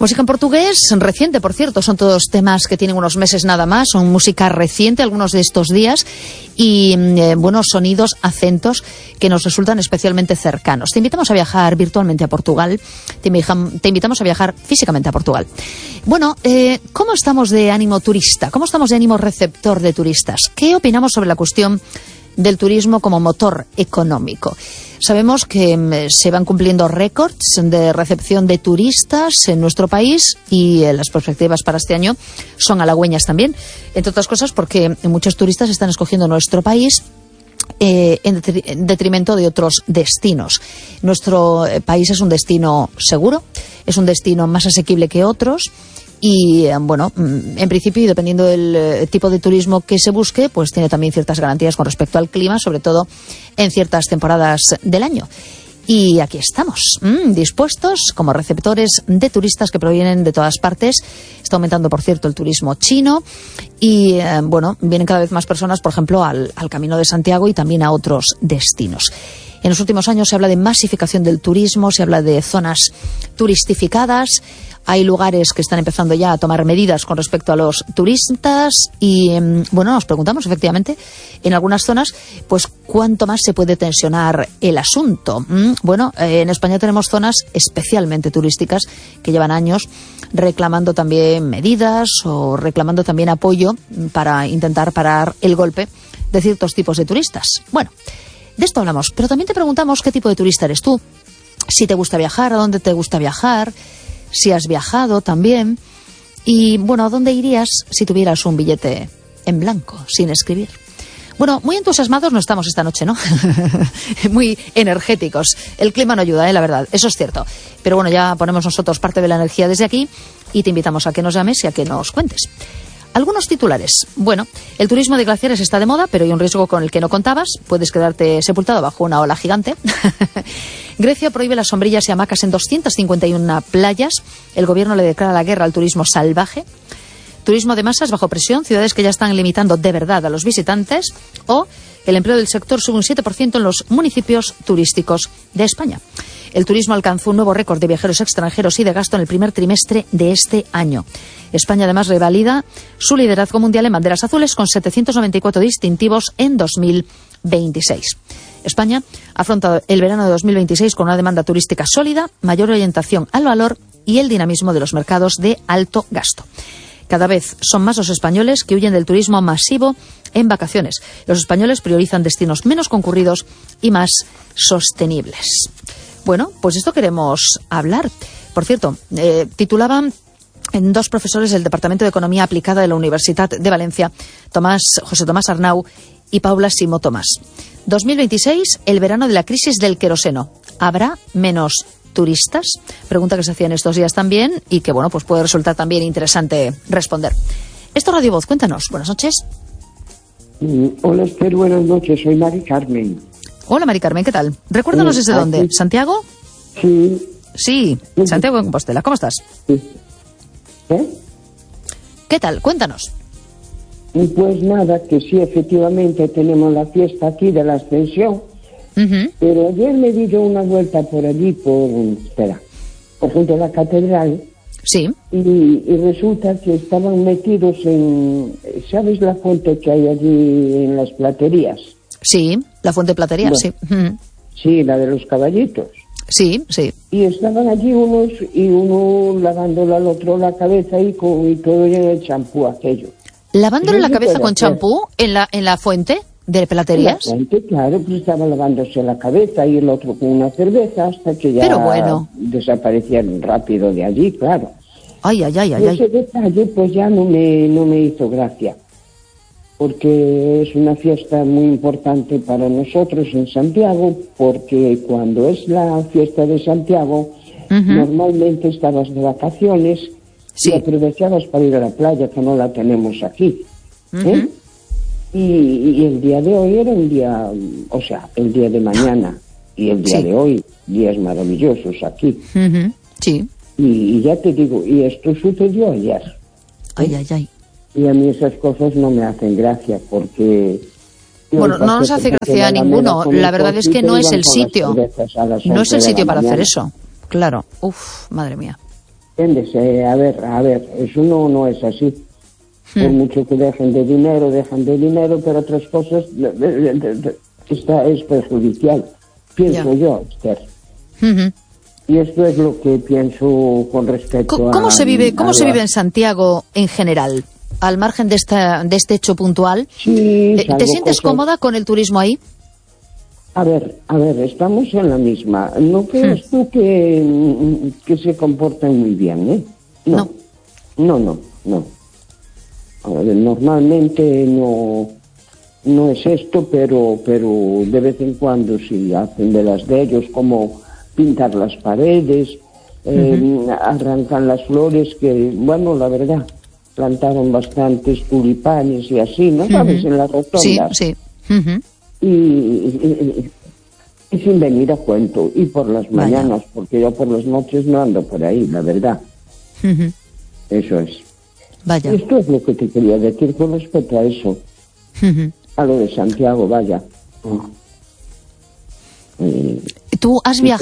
Música en portugués, reciente, por cierto, son todos temas que tienen unos meses nada más, son música reciente, algunos de estos días, y buenos sonidos, acentos que nos resultan especialmente cercanos. Te invitamos a viajar virtualmente a Portugal, te invitamos a viajar físicamente a Portugal. Bueno, ¿cómo estamos de ánimo turista? ¿Cómo estamos de ánimo receptor de turistas? ¿Qué opinamos sobre la cuestión del turismo como motor económico? Sabemos que se van cumpliendo récords de recepción de turistas en nuestro país y las perspectivas para este año son halagüeñas también, entre otras cosas porque muchos turistas están escogiendo nuestro país en detrimento de otros destinos. Nuestro país es un destino seguro, es un destino más asequible que otros. Y, bueno, en principio, y dependiendo del tipo de turismo que se busque, pues tiene también ciertas garantías con respecto al clima, sobre todo en ciertas temporadas del año. Y aquí estamos, dispuestos como receptores de turistas que provienen de todas partes. Está aumentando, por cierto, el turismo chino y, bueno, vienen cada vez más personas, por ejemplo, al Camino de Santiago y también a otros destinos. En los últimos años se habla de masificación del turismo, se habla de zonas turistificadas. Hay lugares que están empezando ya a tomar medidas con respecto a los turistas y, bueno, nos preguntamos efectivamente en algunas zonas, pues cuánto más se puede tensionar el asunto. Bueno, en España tenemos zonas especialmente turísticas que llevan años reclamando también medidas o reclamando también apoyo para intentar parar el golpe de ciertos tipos de turistas. Bueno, de esto hablamos, pero también te preguntamos qué tipo de turista eres tú, si te gusta viajar, a dónde te gusta viajar, si has viajado también, y bueno, ¿a dónde irías si tuvieras un billete en blanco, sin escribir? Bueno, muy entusiasmados no estamos esta noche, ¿no? Muy energéticos. El clima no ayuda, la verdad, eso es cierto. Pero bueno, ya ponemos nosotros parte de la energía desde aquí y te invitamos a que nos llames y a que nos cuentes. Algunos titulares. Bueno, el turismo de glaciares está de moda, pero hay un riesgo con el que no contabas. Puedes quedarte sepultado bajo una ola gigante. Grecia prohíbe las sombrillas y hamacas en 251 playas. El gobierno le declara la guerra al turismo salvaje. Turismo de masas bajo presión. Ciudades que ya están limitando de verdad a los visitantes. O el empleo del sector sube un 7% en los municipios turísticos de España. El turismo alcanzó un nuevo récord de viajeros extranjeros y de gasto en el primer trimestre de este año. España además revalida su liderazgo mundial en banderas azules con 794 distintivos en 2026. España ha afrontado el verano de 2026 con una demanda turística sólida, mayor orientación al valor y el dinamismo de los mercados de alto gasto. Cada vez son más los españoles que huyen del turismo masivo en vacaciones. Los españoles priorizan destinos menos concurridos y más sostenibles. Bueno, pues esto queremos hablar. Por cierto, titulaban dos profesores del Departamento de Economía Aplicada de la Universidad de Valencia, José Tomás Arnau y Paula Simó Tomás. 2026, el verano de la crisis del queroseno. ¿Habrá menos turistas? Pregunta que se hacía en estos días también y que, bueno, pues puede resultar también interesante responder. Esto es Radio Voz, cuéntanos. Buenas noches. Hola, Esther, buenas noches. Soy Mari Carmen. Hola, Mari Carmen, ¿qué tal? Recuérdanos desde dónde. ¿Santiago? Sí. Sí, Santiago de Compostela. ¿Cómo estás? Sí. ¿Qué tal? Cuéntanos. Pues nada, que sí, efectivamente tenemos la fiesta aquí de la Ascensión, pero ayer me di yo una vuelta por allí, por junto a la catedral, sí, y resulta que estaban metidos en, ¿sabes la fuente que hay allí en las platerías? Sí, la fuente platería, bueno, sí. Sí, la de los caballitos. Sí, sí. Y estaban allí uno lavándole al otro la cabeza y todo lleno de champú aquello. ¿Lavándole la cabeza con champú en la fuente de platerías? En la fuente, claro, pues estaba lavándose la cabeza y el otro con una cerveza hasta que ya Pero bueno, desaparecieron rápido de allí, claro. Ay. Ese detalle pues ya no me hizo gracia, porque es una fiesta muy importante para nosotros en Santiago, porque cuando es la fiesta de Santiago, normalmente estabas de vacaciones, sí, y aprovechabas para ir a la playa, que no la tenemos aquí. Y el día de hoy era un día, o sea, el día de mañana y el día de hoy, días maravillosos aquí. Sí. Y ya te digo, y esto sucedió ayer. Ay. Y a mí esas cosas no me hacen gracia, porque... Bueno, no nos hace gracia a ninguno. La verdad es que no es el sitio. No es el sitio para hacer eso. Claro. Uf, madre mía. Entiéndese, a ver, eso no es así. Por mucho que dejan de dinero, pero otras cosas es perjudicial, pienso yo, Esther. Y esto es lo que pienso con respecto a... ¿Cómo se vive en Santiago en general? Al margen de este hecho puntual, sí, ¿te sientes cómoda con el turismo ahí? A ver, estamos en la misma. ¿No crees tú que se comportan muy bien, eh? No. A ver, normalmente no es esto, pero de vez en cuando sí hacen de las de ellos, como pintar las paredes, arrancan las flores, que, bueno, la verdad, plantaron bastantes tulipanes y así, ¿no sabes? En la rotonda. Sí. Y sin venir a cuento, y por las mañanas, porque yo por las noches no ando por ahí, la verdad. Eso es. Vaya. Esto es lo que te quería decir con respecto a eso. A lo de Santiago, vaya. ¿Tú has viajado?